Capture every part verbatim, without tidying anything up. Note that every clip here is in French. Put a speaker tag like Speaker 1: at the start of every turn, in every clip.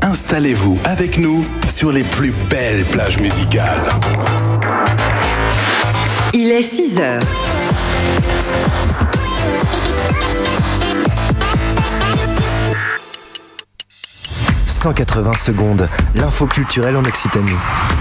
Speaker 1: installez-vous avec nous sur les plus belles plages musicales.
Speaker 2: Il est six heures.
Speaker 3: cent quatre-vingts secondes, l'info culturelle en Occitanie.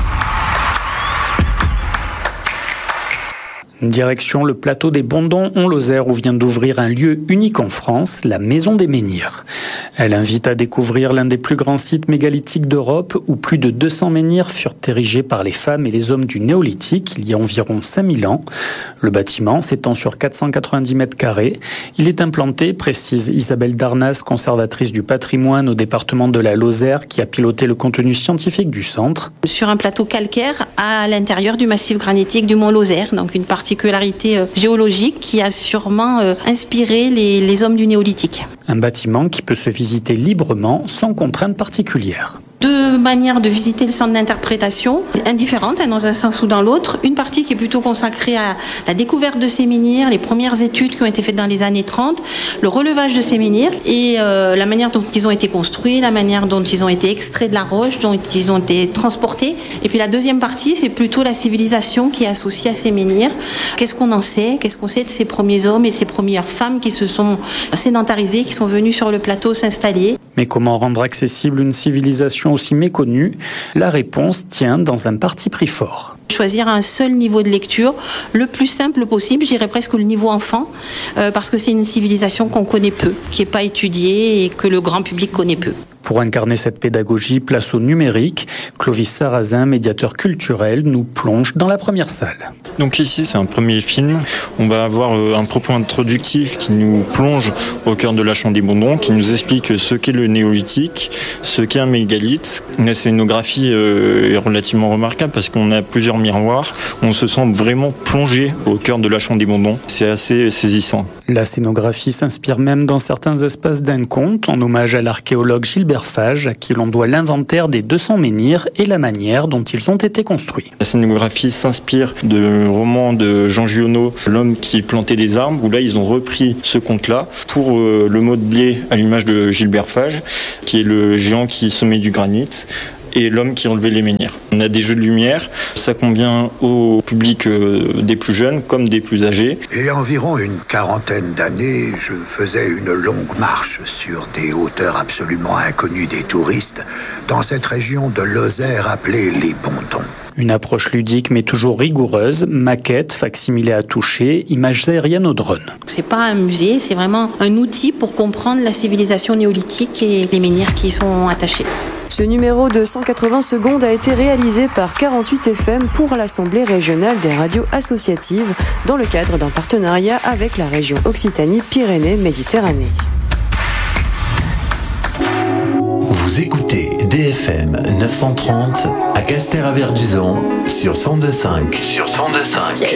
Speaker 4: Direction le plateau des Bondons en Lozère où vient d'ouvrir un lieu unique en France, la Maison des Menhirs. Elle invite à découvrir l'un des plus grands sites mégalithiques d'Europe où plus de deux cents menhirs furent érigés par les femmes et les hommes du néolithique il y a environ cinq mille ans. Le bâtiment s'étend sur quatre cent quatre-vingt-dix mètres carrés. Il est implanté, précise Isabelle Darnas, conservatrice du patrimoine au département de la Lozère qui a piloté le contenu scientifique du centre.
Speaker 5: Sur un plateau calcaire à l'intérieur du massif granitique du Mont Lozère, donc une partie particularité géologique qui a sûrement inspiré les, les hommes du néolithique.
Speaker 4: Un bâtiment qui peut se visiter librement sans contrainte particulière.
Speaker 5: Deux manières de visiter le centre d'interprétation, indifférentes hein, dans un sens ou dans l'autre. Une partie qui est plutôt consacrée à la découverte de ces menhirs, les premières études qui ont été faites dans les années trente, le relevage de ces menhirs et euh, la manière dont ils ont été construits, la manière dont ils ont été extraits de la roche, dont ils ont été transportés. Et puis la deuxième partie, c'est plutôt la civilisation qui est associée à ces menhirs. Qu'est-ce qu'on en sait ? Qu'est-ce qu'on sait de ces premiers hommes et ces premières femmes qui se sont sédentarisés, qui sont venus sur le plateau s'installer ?
Speaker 4: Mais comment rendre accessible une civilisation aussi méconnue ? La réponse tient dans un parti pris fort.
Speaker 5: Choisir un seul niveau de lecture, le plus simple possible, je dirais presque le niveau enfant, euh, parce que c'est une civilisation qu'on connaît peu, qui n'est pas étudiée et que le grand public connaît peu.
Speaker 4: Pour incarner cette pédagogie, place au numérique. Clovis Sarrazin, médiateur culturel, nous plonge dans la première salle.
Speaker 6: Donc ici, c'est un premier film. On va avoir un propos introductif qui nous plonge au cœur de la Chambre des Bondons, qui nous explique ce qu'est le néolithique, ce qu'est un mégalithe. La scénographie est relativement remarquable parce qu'on a plusieurs miroirs. On se sent vraiment plongé au cœur de la Chambre des Bondons. C'est assez saisissant.
Speaker 4: La scénographie s'inspire même dans certains espaces d'un conte, en hommage à l'archéologue Gilbert Fage, à qui l'on doit l'inventaire des deux cents menhirs et la manière dont ils ont été construits.
Speaker 6: La scénographie s'inspire de roman de Jean Giono, L'homme qui plantait des arbres, où là ils ont repris ce conte-là pour euh, le modeler à l'image de Gilbert Fage, qui est le géant qui semait du granit, et l'homme qui enlevait les menhirs. On a des jeux de lumière, ça convient au public euh, des plus jeunes comme des plus âgés.
Speaker 7: Il y a environ une quarantaine d'années, je faisais une longue marche sur des hauteurs absolument inconnues des touristes, dans cette région de Lozère appelée les Bondons.
Speaker 4: Une approche ludique mais toujours rigoureuse, maquette, facsimilé à toucher, images aériennes au drone.
Speaker 5: C'est pas un musée, c'est vraiment un outil pour comprendre la civilisation néolithique et les menhirs qui y sont attachés.
Speaker 8: Ce numéro de cent quatre-vingts secondes a été réalisé par quarante-huit F M pour l'Assemblée régionale des radios associatives dans le cadre d'un partenariat avec la région Occitanie-Pyrénées-Méditerranée.
Speaker 9: Vous écoutez D F M neuf cent trente à Castres-à-Verduzon sur cent deux virgule cinq. Sur cent deux virgule cinq.